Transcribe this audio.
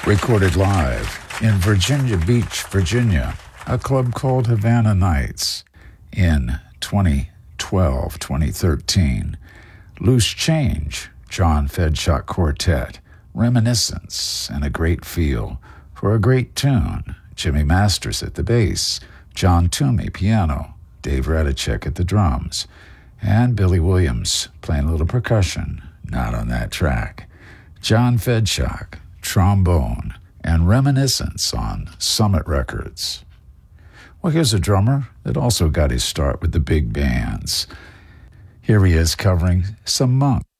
Recorded live in Virginia Beach, Virginia, a club called Havana Nights in 2012-2013. Loose Change, John Fedshot Quartet, Reminiscence, and a great feel for a great tune. Jimmy Masters at the bass, John Toomey piano, Dave Radicek at the drums, and Billy Williams playing a little percussion, not on that track. John Fedshot, trombone, and Reminiscence on Summit Records. Well, here's a drummer that also got his start with the big bands. Here he is covering some Monk.